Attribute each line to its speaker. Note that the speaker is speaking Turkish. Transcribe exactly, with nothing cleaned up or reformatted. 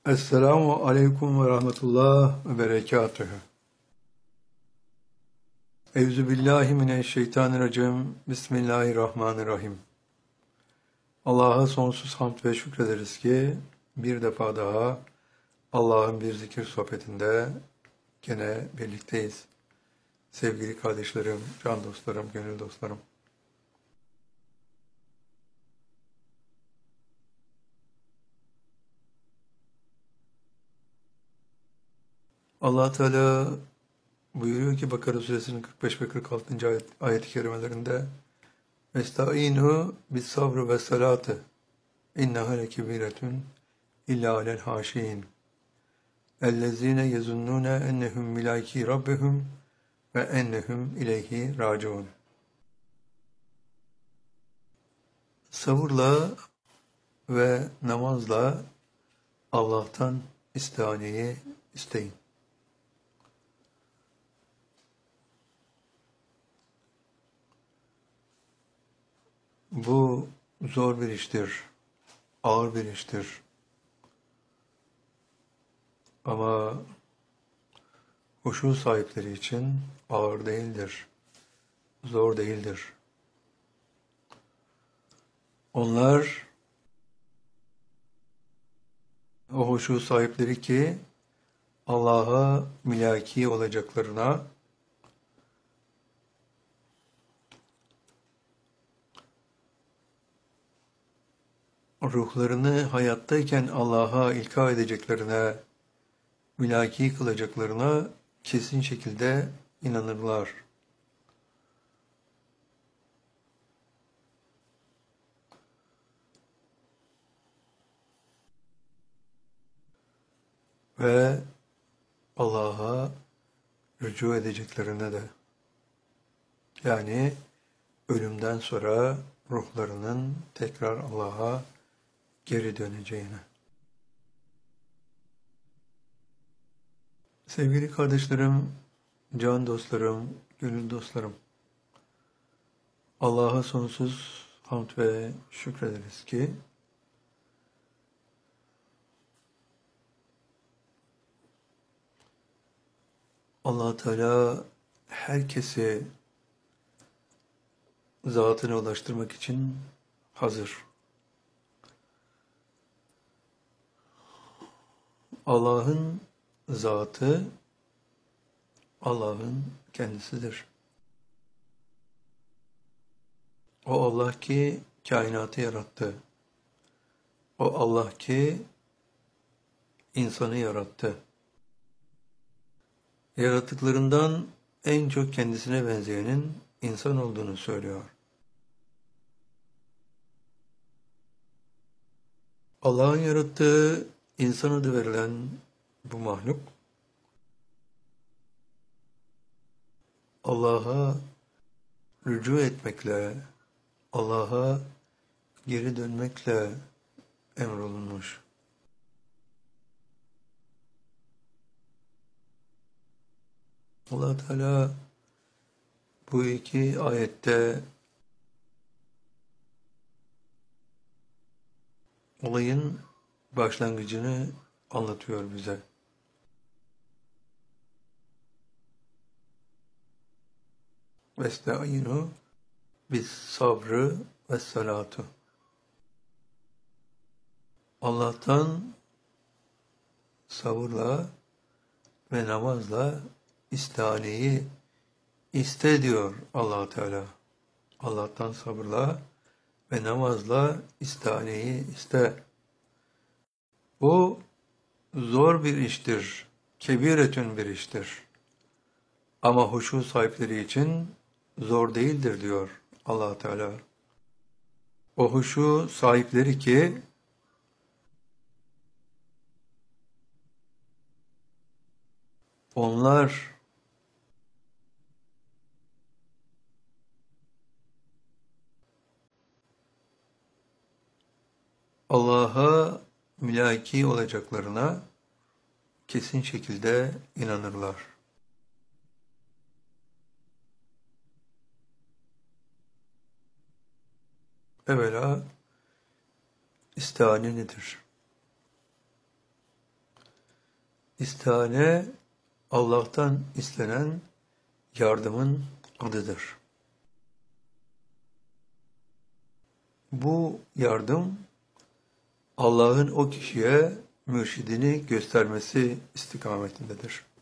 Speaker 1: Esselamu aleyküm ve rahmetullah ve berekatühü. Evzu billahi mineşşeytanirracim. Bismillahirrahmanirrahim. Allah'a sonsuz hamd ve şükrederiz ki bir defa daha Allah'ın bir zikir sohbetinde gene birlikteyiz. Sevgili kardeşlerim, can dostlarım, gönül dostlarım. Allah Teala buyuruyor ki Bakara suresinin kırk beş ve kırk altıncı ayet, ayet-i kerimelerinde Estağinu bis sabrı ve salatı inneha lekebiretun illa alel haşin ellezine yezunnune ennehum milaki rabbihum ve ennehum ileyhi raciun. Sabırla ve namazla Allah'tan istihaneyi isteyin. Bu zor bir iştir, ağır bir iştir. Ama huşu sahipleri için ağır değildir, zor değildir. Onlar o huşu sahipleri ki Allah'a milaki olacaklarına, ruhlarını hayattayken Allah'a ilka edeceklerine, milaki kılacaklarına kesin şekilde inanırlar. Ve Allah'a rücu edeceklerine de, yani ölümden sonra ruhlarının tekrar Allah'a geri döneceğine. Sevgili kardeşlerim, can dostlarım, gönül dostlarım, Allah'a sonsuz hamd ve şükrederiz ki Allah Teala herkesi zatına ulaştırmak için hazır. Allah'ın zatı Allah'ın kendisidir. O Allah ki kainatı yarattı. O Allah ki insanı yarattı. Yaratıklarından en çok kendisine benzeyenin insan olduğunu söylüyor. Allah'ın yarattığı insan adı verilen bu mahluk, Allah'a rücu etmekle, Allah'a geri dönmekle emrolunmuş. Allah Teala bu iki ayette olayın başlangıcını anlatıyor bize. Vesta'inu bis sabrı ve salatu. Allah'tan sabırla ve namazla istihaneyi iste diyor Allah Teala. Allah'tan sabırla ve namazla istihaneyi iste. Bu zor bir iştir, kebiretün bir iştir. Ama huşu sahipleri için zor değildir diyor Allah Teala. O huşu sahipleri ki onlar Allah'a mülaki olacaklarına kesin şekilde inanırlar. Evvela istihane nedir? İstihane Allah'tan istenen yardımın adıdır. Bu yardım Allah'ın o kişiye mürşidini göstermesi istikametindedir.